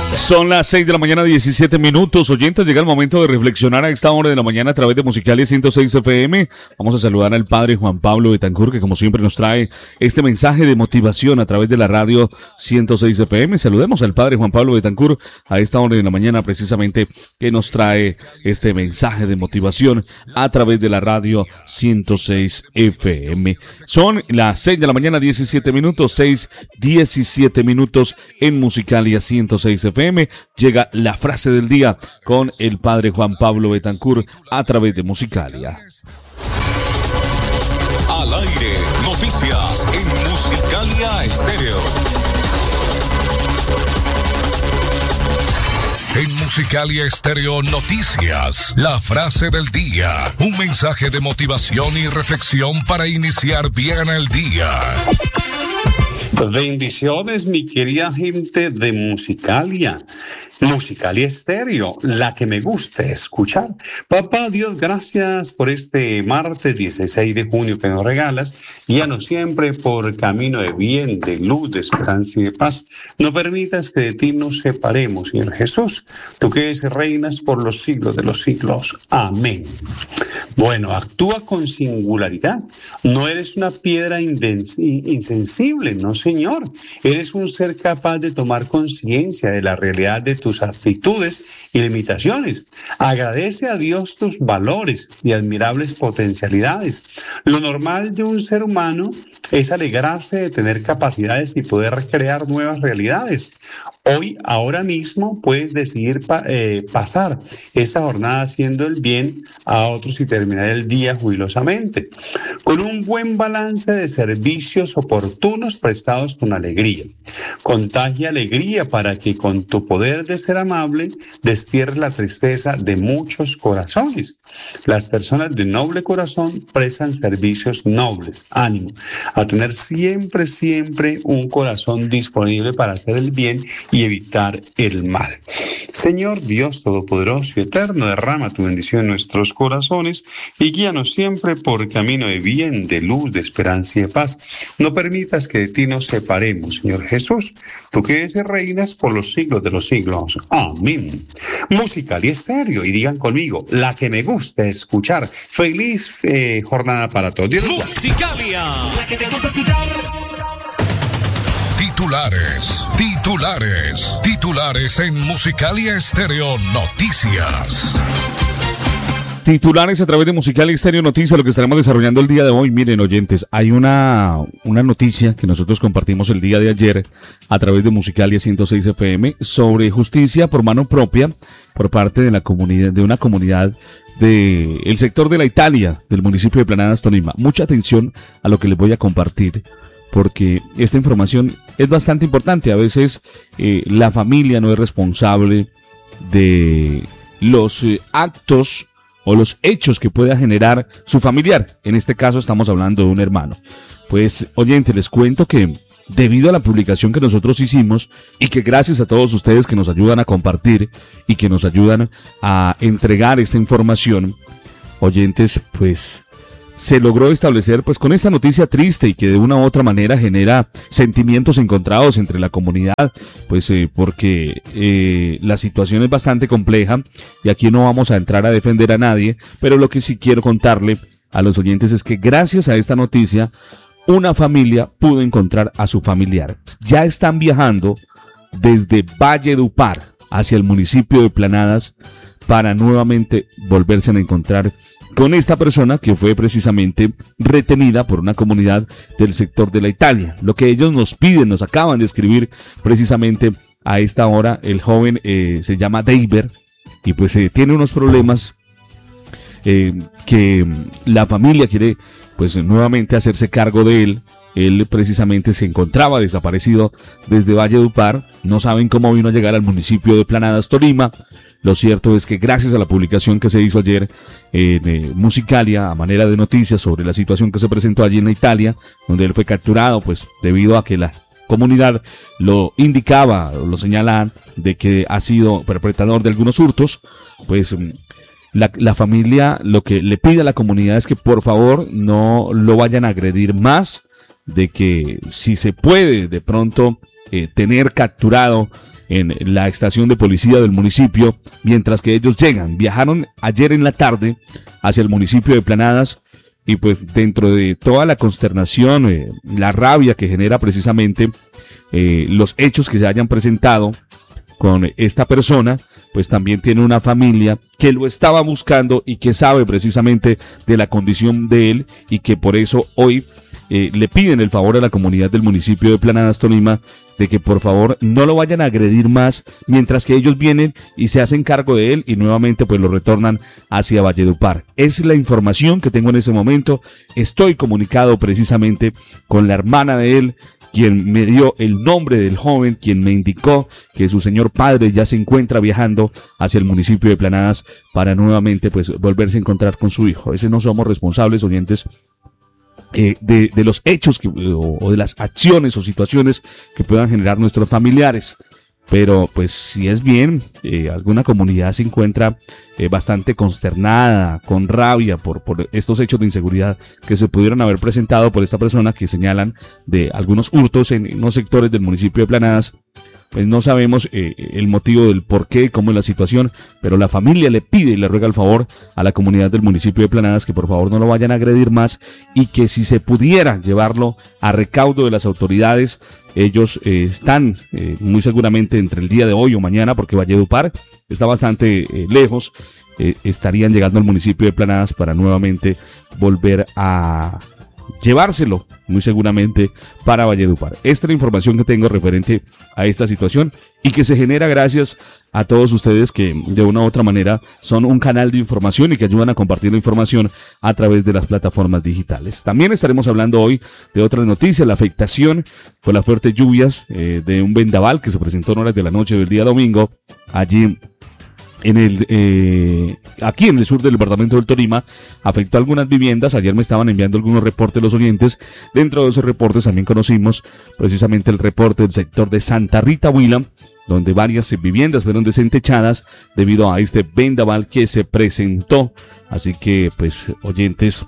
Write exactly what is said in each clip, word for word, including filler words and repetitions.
Son las seis de la mañana, diecisiete minutos. Oyentes, llega el momento de reflexionar a esta hora de la mañana a través de Musicalia ciento seis F M. Vamos a saludar al padre Juan Pablo Betancur, que como siempre nos trae este mensaje de motivación a través de la radio ciento seis F M. Saludemos al padre Juan Pablo Betancur a esta hora de la mañana, precisamente, que nos trae este mensaje de motivación a través de la radio ciento seis F M. Son las seis de la mañana, diecisiete minutos, seis, diecisiete minutos en Musicalia ciento seis F M. Llega la frase del día con el padre Juan Pablo Betancur a través de Musicalia. Al aire, noticias en Musicalia Estéreo. En Musicalia Estéreo Noticias, la frase del día. Un mensaje de motivación y reflexión para iniciar bien el día. Bendiciones, mi querida gente de Musicalia. Musicalia Estéreo, la que me gusta escuchar. Papá Dios, gracias por este martes dieciséis de junio que nos regalas. Guíanos siempre por camino de bien, de luz, de esperanza y de paz. No permitas que de ti nos separemos, Señor Jesús. Tú que eres reinas por los siglos de los siglos. Amén. Bueno, actúa con singularidad. No eres una piedra insensible, no, Señor. Eres un ser capaz de tomar conciencia de la realidad de tus actitudes y limitaciones. Agradece a Dios tus valores y admirables potencialidades. Lo normal de un ser humano es alegrarse de tener capacidades y poder crear nuevas realidades. Hoy, ahora mismo, puedes decidir pa- eh, pasar esta jornada haciendo el bien a otros y terminar el día jubilosamente, con un buen balance de servicios oportunos prestados con alegría. Contagia alegría para que con tu poder de ser amable destierres la tristeza de muchos corazones. Las personas de noble corazón prestan servicios nobles. Ánimo a tener siempre, siempre un corazón disponible para hacer el bien y evitar el mal. Señor Dios Todopoderoso y Eterno, derrama tu bendición en nuestros corazones y guíanos siempre por camino de bien, de luz, de esperanza y de paz. No permitas que de ti nos separemos, Señor Jesús, tú que eres y reinas por los siglos de los siglos. Amén. Musicalia Estéreo, y digan conmigo, la que me gusta escuchar. Feliz eh, jornada para todos. Dios Musicalia. La que te gusta escuchar. Titulares, titulares, titulares en Musicalia Estéreo Noticias. Titulares a través de Musicalia Estéreo Noticias, lo que estaremos desarrollando el día de hoy. Miren, oyentes, hay una, una noticia que nosotros compartimos el día de ayer a través de Musicalia ciento seis F M sobre justicia por mano propia por parte de la comunidad, de una comunidad del el sector de la Italia, del municipio de Planadas, Tolima. Mucha atención a lo que les voy a compartir, porque esta información es bastante importante. A veces eh, la familia no es responsable de los eh, actos o los hechos que pueda generar su familiar. En este caso estamos hablando de un hermano. Pues, oyente, les cuento que debido a la publicación que nosotros hicimos y que gracias a todos ustedes que nos ayudan a compartir y que nos ayudan a entregar esta información, oyentes, pues se logró establecer, pues con esta noticia triste y que de una u otra manera genera sentimientos encontrados entre la comunidad, pues eh, porque eh, la situación es bastante compleja y aquí no vamos a entrar a defender a nadie, pero lo que sí quiero contarle a los oyentes es que gracias a esta noticia, una familia pudo encontrar a su familiar. Ya están viajando desde Valledupar hacia el municipio de Planadas para nuevamente volverse a encontrar con esta persona que fue precisamente retenida por una comunidad del sector de la Italia. Lo que ellos nos piden, nos acaban de escribir precisamente a esta hora. El joven eh, se llama David y pues eh, tiene unos problemas eh, que la familia quiere pues nuevamente hacerse cargo de él. Él precisamente se encontraba desaparecido desde Valledupar. No saben cómo vino a llegar al municipio de Planadas, Tolima. Lo cierto es que gracias a la publicación que se hizo ayer en eh, Musicalia, a manera de noticias sobre la situación que se presentó allí en Italia, donde él fue capturado, pues debido a que la comunidad lo indicaba, lo señalaban de que ha sido perpetrador de algunos hurtos, pues la, la familia lo que le pide a la comunidad es que por favor no lo vayan a agredir más, de que si se puede de pronto eh, tener capturado en la estación de policía del municipio mientras que ellos llegan. Viajaron ayer en la tarde hacia el municipio de Planadas y pues dentro de toda la consternación, eh, la rabia que genera precisamente eh, los hechos que se hayan presentado con esta persona, pues también tiene una familia que lo estaba buscando y que sabe precisamente de la condición de él y que por eso hoy eh, le piden el favor a la comunidad del municipio de Planadas, Tolima, de que por favor no lo vayan a agredir más mientras que ellos vienen y se hacen cargo de él y nuevamente pues lo retornan hacia Valledupar. Es la información que tengo en ese momento. Estoy comunicado precisamente con la hermana de él, quien me dio el nombre del joven, quien me indicó que su señor padre ya se encuentra viajando hacia el municipio de Planadas para nuevamente pues volverse a encontrar con su hijo. Ese no somos responsables, oyentes, eh, de, de los hechos que, o, o de las acciones o situaciones que puedan generar nuestros familiares. Pero pues si es bien, eh, alguna comunidad se encuentra eh, bastante consternada, con rabia por, por estos hechos de inseguridad que se pudieron haber presentado por esta persona que señalan de algunos hurtos en unos sectores del municipio de Planadas. Pues no sabemos eh, el motivo del por qué, cómo es la situación, pero la familia le pide y le ruega el favor a la comunidad del municipio de Planadas que por favor no lo vayan a agredir más y que si se pudiera llevarlo a recaudo de las autoridades, ellos eh, están eh, muy seguramente entre el día de hoy o mañana, porque Valledupar está bastante eh, lejos, eh, estarían llegando al municipio de Planadas para nuevamente volver a llevárselo muy seguramente para Valledupar. Esta es la información que tengo referente a esta situación y que se genera gracias a todos ustedes que de una u otra manera son un canal de información y que ayudan a compartir la información a través de las plataformas digitales. También estaremos hablando hoy de otras noticias, la afectación por las fuertes lluvias eh, de un vendaval que se presentó en horas de la noche del día domingo allí en el eh, aquí en el sur del departamento del Tolima. Afectó a algunas viviendas. Ayer me estaban enviando algunos reportes los oyentes. Dentro de esos reportes también conocimos precisamente el reporte del sector de Santa Rita Huila, donde varias viviendas fueron desentechadas debido a este vendaval que se presentó. Así que pues oyentes,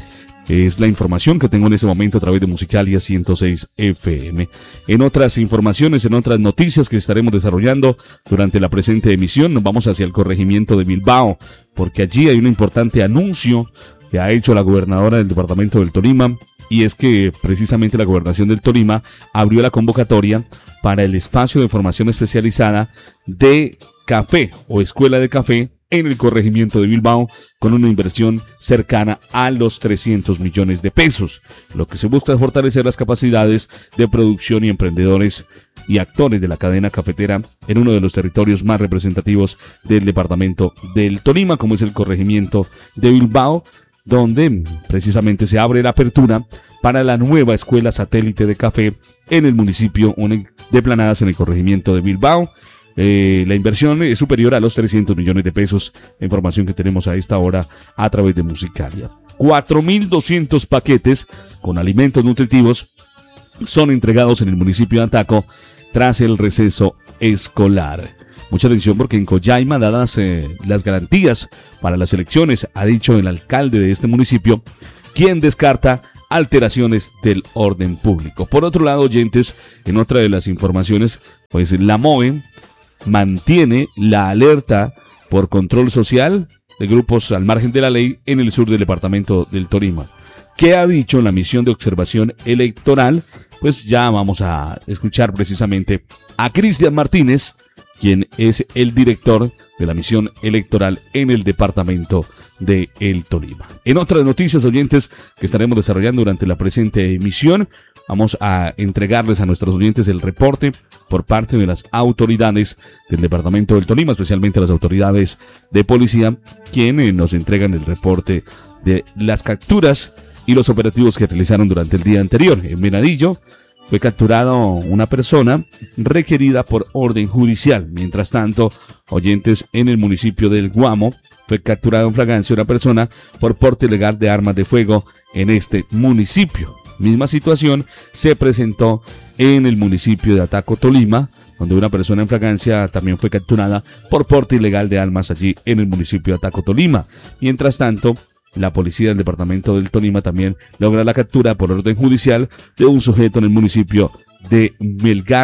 es la información que tengo en ese momento a través de Musicalia ciento seis F M. En otras informaciones, en otras noticias que estaremos desarrollando durante la presente emisión, nos vamos hacia el corregimiento de Bilbao, porque allí hay un importante anuncio que ha hecho la gobernadora del departamento del Tolima, y es que precisamente la gobernación del Tolima abrió la convocatoria para el espacio de formación especializada de café o escuela de café en el corregimiento de Bilbao, con una inversión cercana a los trescientos millones de pesos. Lo que se busca es fortalecer las capacidades de producción y emprendedores y actores de la cadena cafetera en uno de los territorios más representativos del departamento del Tolima, como es el corregimiento de Bilbao, donde precisamente se abre la apertura para la nueva escuela satélite de café en el municipio de Planadas, en el corregimiento de Bilbao. Eh, la inversión es superior a los trescientos millones de pesos, la información que tenemos a esta hora a través de Musicalia. cuatro mil doscientos paquetes con alimentos nutritivos son entregados en el municipio de Ataco tras el receso escolar. Mucha atención, porque en Collaima, dadas eh, las garantías para las elecciones, ha dicho el alcalde de este municipio, quien descarta alteraciones del orden público. Por otro lado, oyentes, en otra de las informaciones, pues la MOE mantiene la alerta por control social de grupos al margen de la ley en el sur del departamento del Tolima. ¿Qué ha dicho la misión de observación electoral? Pues ya vamos a escuchar precisamente a Cristian Martínez, quien es el director de la misión electoral en el departamento de El Tolima. En otras noticias, oyentes, que estaremos desarrollando durante la presente emisión, vamos a entregarles a nuestros oyentes el reporte por parte de las autoridades del departamento del Tolima, especialmente las autoridades de policía, quienes nos entregan el reporte de las capturas y los operativos que realizaron durante el día anterior. En Venadillo fue capturada una persona requerida por orden judicial. Mientras tanto, oyentes, en el municipio del Guamo fue capturada en flagrancia una persona por porte ilegal de armas de fuego en este municipio. Misma situación se presentó en el municipio de Ataco, Tolima, donde una persona en flagrancia también fue capturada por porte ilegal de armas allí en el municipio de Ataco, Tolima. Mientras tanto, la policía del departamento del Tolima también logra la captura por orden judicial de un sujeto en el municipio de Melgar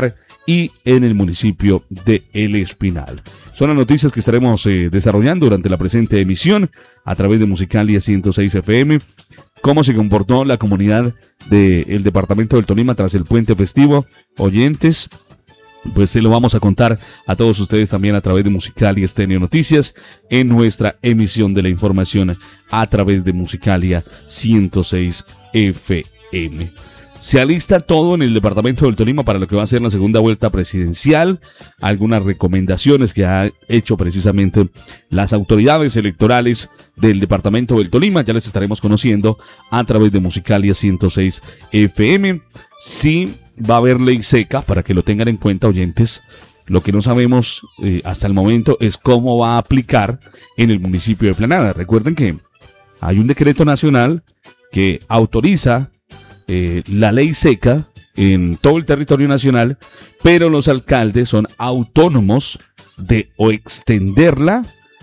y en el municipio de El Espinal. Son las noticias que estaremos eh, desarrollando durante la presente emisión a través de Musicalia ciento seis F M. Cómo se comportó la comunidad del departamento del Tolima tras el puente festivo. Oyentes, pues se lo vamos a contar a todos ustedes también a través de Musicalia Estéreo Noticias en nuestra emisión de la información a través de Musicalia ciento seis F M. Se alista todo en el departamento del Tolima para lo que va a ser la segunda vuelta presidencial. Algunas recomendaciones que ha hecho precisamente las autoridades electorales del departamento del Tolima. Ya les estaremos conociendo a través de Musicalia ciento seis F M. Sí va a haber ley seca, para que lo tengan en cuenta, oyentes. Lo que no sabemos eh, hasta el momento es cómo va a aplicar en el municipio de Planada. Recuerden que hay un decreto nacional que autoriza Eh, la ley seca en todo el territorio nacional, pero los alcaldes son autónomos de o extenderla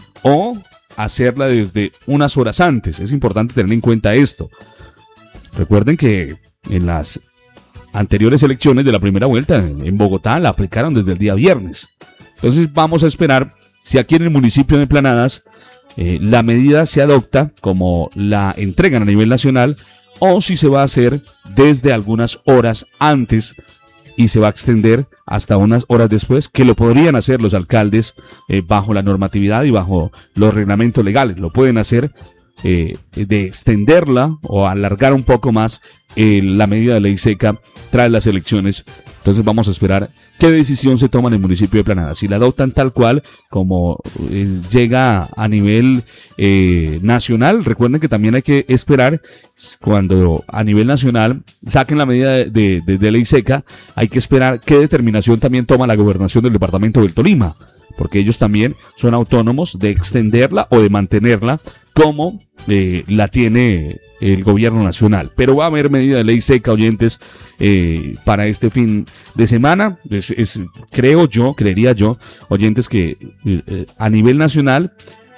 o hacerla desde unas horas antes. Es importante tener en cuenta esto. Recuerden que en las anteriores elecciones de la primera vuelta en Bogotá la aplicaron desde el día viernes. Entonces vamos a esperar si aquí en el municipio de Planadas eh, la medida se adopta como la entregan a nivel nacional, o si se va a hacer desde algunas horas antes y se va a extender hasta unas horas después, que lo podrían hacer los alcaldes eh, bajo la normatividad y bajo los reglamentos legales. Lo pueden hacer eh, de extenderla o alargar un poco más eh, la medida de ley seca tras las elecciones. Entonces vamos a esperar qué decisión se toma en el municipio de Planada. Si la adoptan tal cual como eh, llega a nivel eh, nacional. Recuerden que también hay que esperar cuando a nivel nacional saquen la medida de, de, de, de ley seca. Hay que esperar qué determinación también toma la gobernación del departamento del Tolima, porque ellos también son autónomos de extenderla o de mantenerla como eh, la tiene el gobierno nacional. Pero va a haber medida de ley seca, oyentes, eh, para este fin de semana. Es, es, creo yo, creería yo, oyentes, que eh, a nivel nacional,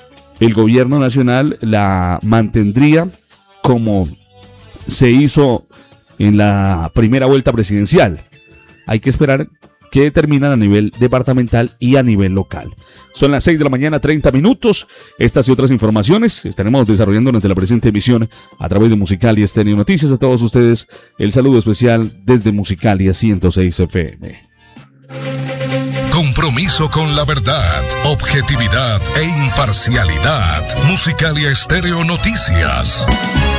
el gobierno nacional la mantendría como se hizo en la primera vuelta presidencial. Hay que esperar que determinan a nivel departamental y a nivel local. Son las seis de la mañana, treinta minutos. Estas y otras informaciones estaremos desarrollando durante la presente emisión a través de Musicalia Estéreo Noticias. A todos ustedes, el saludo especial desde Musicalia ciento seis F M. Compromiso con la verdad, objetividad e imparcialidad. Musicalia Estéreo Noticias.